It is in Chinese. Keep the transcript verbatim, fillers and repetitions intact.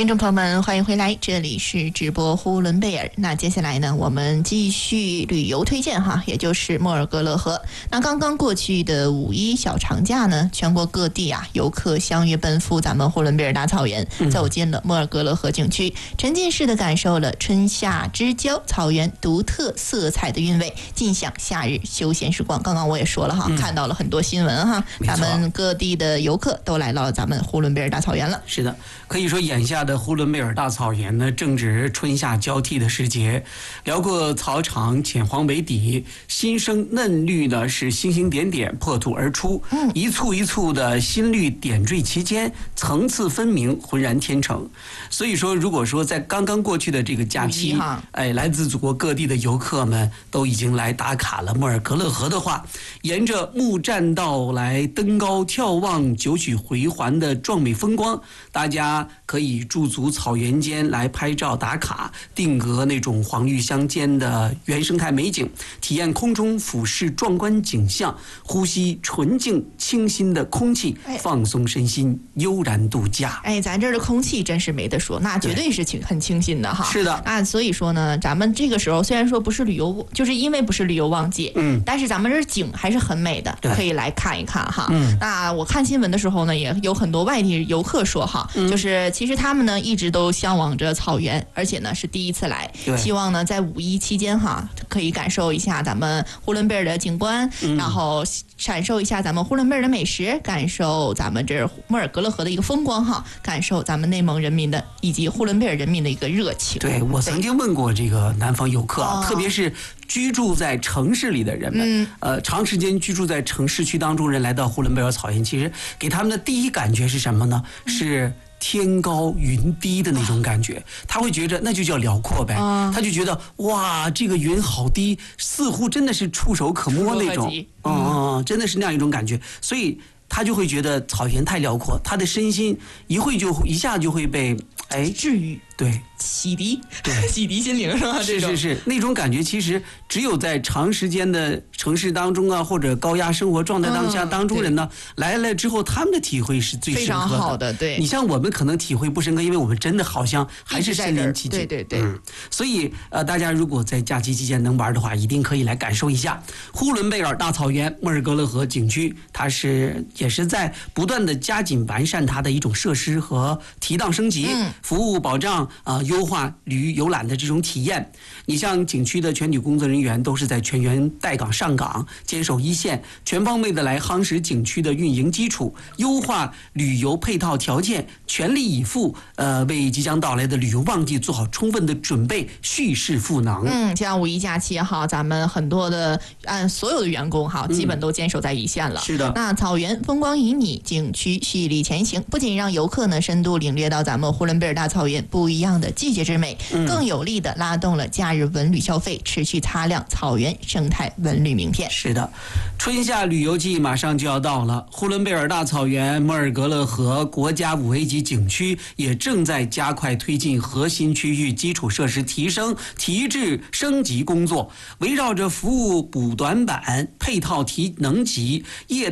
听众朋友们，欢迎回来，这里是直播呼伦贝尔。那接下来呢，我们继续旅游推荐哈，也就是莫尔格勒河。那刚刚过去的五一小长假呢，全国各地啊游客相约奔赴咱们呼伦贝尔大草原，走进了莫尔格勒河景区，沉浸式的感受了春夏之交草原独特色彩的韵味，尽享夏日休闲时光。刚刚我也说了哈，嗯、看到了很多新闻哈，咱们各地的游客都来到了咱们呼伦贝尔大草原了。 是的，可以说眼下的呼伦贝尔大草原呢，正值春夏交替的时节，辽阔草场浅黄为底，新生嫩绿呢是星星点点破土而出，嗯、一簇一簇的新绿点缀其间，层次分明，浑然天成。所以说，如果说在刚刚过去的这个假期，哎，来自祖国各地的游客们都已经来打卡了莫尔格勒河的话，沿着木栈道来登高眺望九曲回环的壮美风光，大家可以驻足草原间来拍照打卡，定格那种黄绿相间的原生态美景，体验空中俯视壮观景象，呼吸纯净清新的空气，放松身心，悠然度假。 哎，咱这儿的空气真是没得说，那绝对是清很清新的哈。 是的， 啊，所以说呢，咱们这个时候虽然说不是旅游，就是因为不是旅游旺季，嗯，但是咱们这景还是很美的，可以来看一看哈。嗯，那我看新闻的时候呢，也有很多外地游客说哈，嗯、就是其实他们呢一直都向往着草原，而且呢是第一次来，希望呢在五一期间哈，可以感受一下咱们呼伦贝尔的景观，嗯、然后感受一下咱们呼伦贝尔的美食，感受咱们这莫尔格勒河的一个风光哈，感受咱们内蒙人民的以及呼伦贝尔人民的一个热情。 对，我曾经问过这个南方游客，哦、特别是居住在城市里的人们，嗯、呃，长时间居住在城市区当中人来到呼伦贝尔草原，其实给他们的第一感觉是什么呢？嗯、是天高云低的那种感觉，他会觉得那就叫辽阔呗，他就觉得哇，这个云好低，似乎真的是触手可摸那种，嗯嗯，真的是那样一种感觉，所以他就会觉得草原太辽阔，他的身心一会就一下就会被哎治愈， 对， 洗涤， 对， 洗涤心灵是吧？ 是是是，那种感觉其实只有在长时间的城市当中啊，或者高压生活状态当下当中人呢，嗯、来了之后，他们的体会是最深刻的。 非常好的，对。 你像我们可能体会不深刻，因为我们真的好像还是身临其境。 对对对。 嗯，所以呃，大家如果在假期期间能玩的话，一定可以来感受一下呼伦贝尔大草原莫尔格勒河景区，它是也是在不断的加紧完善它的一种设施和提档升级，嗯、服务保障啊、呃、优化旅游览的这种体验。你像景区的全体工作人员都是在全员待岗上岗，坚守一线，全方位的来夯实景区的运营基础，优化旅游配套条件，全力以赴，呃，为即将到来的旅游旺季做好充分的准备，蓄势赋能。 嗯，像五一假期哈，咱们很多的按所有的员工哈，基本都坚守在一线了。 嗯、是的。 那草原风光旖旎，景区蓄力前行，不仅让游客呢深度领略到咱们呼伦贝尔大草原不一样的季节之美，嗯、更有力的拉动了假日文旅消费，持续擦亮草原生态文旅名片。 是的，春夏旅游季马上就要到了，呼伦贝尔大草原莫尔格勒河国家五 A 级景区也正在加快推进核心区域基础设施提升、提质升级工作，围绕着服务补短板、配套提能级、业